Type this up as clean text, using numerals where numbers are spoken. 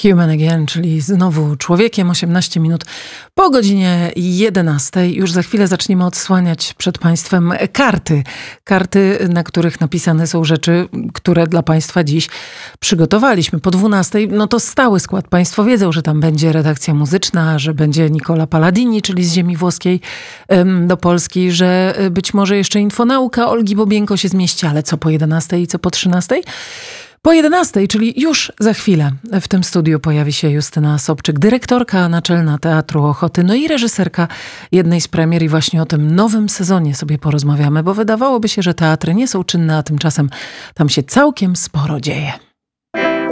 Human Again, czyli znowu człowiekiem, 18 minut po godzinie 11. Już za chwilę zaczniemy odsłaniać przed Państwem karty. Karty, na których napisane są rzeczy, które dla Państwa dziś przygotowaliśmy. Po 12, no to stały skład. Państwo wiedzą, że tam będzie redakcja muzyczna, że będzie Nicola Palladini, czyli z ziemi włoskiej do Polski, że być może jeszcze Infonauka Olgi Bobienko się zmieści, ale co po 11 i co po 13? Po 11, czyli już za chwilę w tym studiu pojawi się Justyna Sobczyk, dyrektorka naczelna Teatru Ochoty, no i reżyserka jednej z premier i właśnie o tym nowym sezonie sobie porozmawiamy, bo wydawałoby się, że teatry nie są czynne, a tymczasem tam się całkiem sporo dzieje.